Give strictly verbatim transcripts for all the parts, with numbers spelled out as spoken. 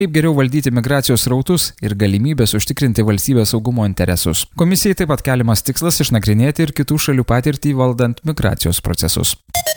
kaip geriau valdyti migracijos srautus ir galimybės užtikrinti valstybės saugumo interesus. Komisijai taip pat keliamas tikslas išnagrinėti ir kitų šalių patirtį valdant migracijos procesus.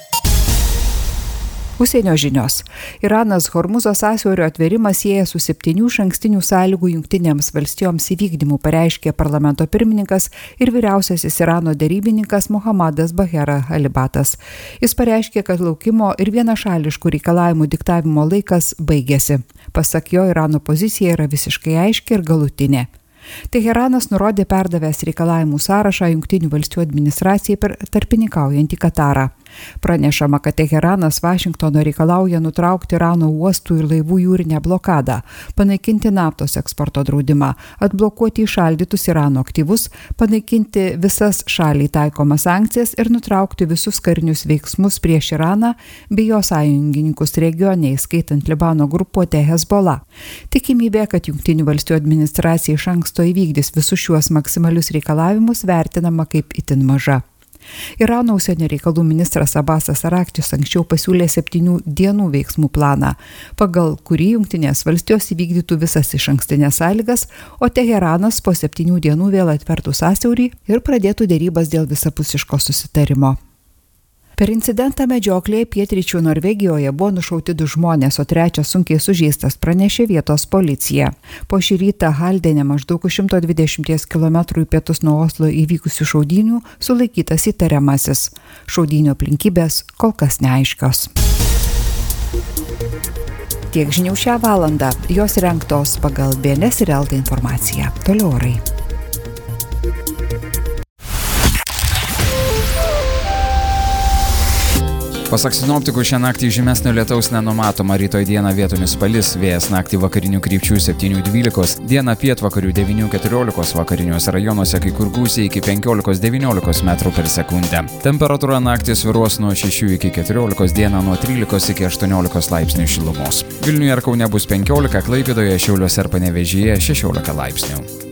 Užsienio žinios. Iranas Hormuzo sąsiaurio atvėrimą sieja su septynių išankstinių sąlygų jungtinėms valstijoms įvykdymu, pareiškė parlamento pirmininkas ir vyriausiasis Irano derybininkas Mohammadas Bahera Alibatas. Jis pareiškė, kad laukimo ir vienašališkų reikalavimų diktavimo laikas baigėsi. Pasak jo, Irano pozicija yra visiškai aiški ir galutinė. Teheranas nurodė perdavęs reikalavimų sąrašą Jungtinių valstijų administracijai per tarpininkaujantį Katarą. Pranešama, kad Teheranas Vašingtono reikalauja nutraukti Irano uostų ir laivų jūrinę blokadą, panaikinti naftos eksporto draudimą, atblokuoti įšaldytus Irano aktyvus, panaikinti visas šaliai taikomas sankcijas ir nutraukti visus karinius veiksmus prieš Iraną bei jo sąjungininkus regione, įskaitant Libano grupuotę Hezbollah. Tikimybė, kad Jungtinių valstijų administracija iš anksto įvykdys visus šiuos maksimalius reikalavimus, vertinama kaip itin maža. Irano užsienio reikalų ministras Abbasas Arakčis anksčiau pasiūlė septynių dienų veiksmų planą, pagal kurį Jungtinės valstijos įvykdytų visas išankstinės sąlygas, o Teheranas po septynių dienų vėl atvertų sąsiaurį ir pradėtų derybas dėl visapusiško susitarimo. Per incidentą medžioklėje pietryčių Norvegijoje buvo nušauti du žmonės, o trečias sunkiai sužeistas, pranešė vietos policija. Po šį rytą Haldene maždaug už šimto dvidešimties kilometrų į pietus nuo Oslo įvykusių šaudynių sulaikytas įtariamasis. Šaudynių aplinkybės kol kas neaiškios. Tiek žinių šią valandą. Jos rengtos pagal B N S ir L T informaciją. Toliau orai. Pasak sinoptikų, šią naktį žymesnio lietaus nenumatoma, rytoj dieną vietomis palis, vėjas naktį vakarinių krypčių septynių dvylikos, dieną pietvakarių devynių keturiolikos, vakariniuose rajonuose kai kur gūsiai iki penkiolikos devyniolikos metrų per sekundę. Temperatūra naktį svyruos nuo šešių iki keturiolikos, dieną nuo trylikos iki aštuoniolikos laipsnių šilumos. Vilniuje ir Kaune bus penkiolika, Klaipėdoje, Šiauliuose ir Panevėžyje šešiolika laipsnių.